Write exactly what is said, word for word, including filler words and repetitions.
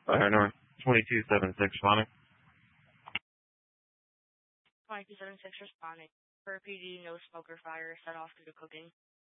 Fire North twenty-two seven six responding. twenty-two seven six responding. Per P D, no smoker fire set off due to cooking.